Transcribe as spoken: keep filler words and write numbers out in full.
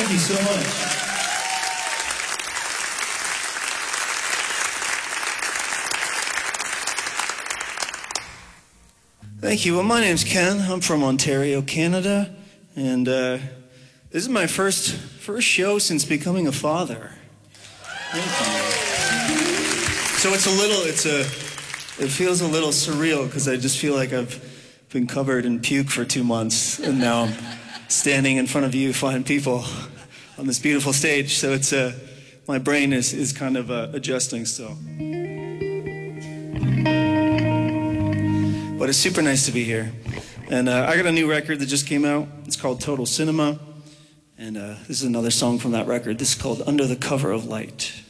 Thank you so much. Thank you. Well, my name's Ken. I'm from Ontario, Canada, and uh, this is my first first show since becoming a father. Thank you. So it's a little, it's a, it feels a little surreal because I just feel like I've been covered in puke for two months, and now I'm standing in front of you fine people on this beautiful stage. So it's uh, my brain is is kind of uh, adjusting still. But it's super nice to be here. And uh, I got a new record that just came out. It's called Total Cinema. And uh, this is another song from that record. This is called Under the Cover of Light.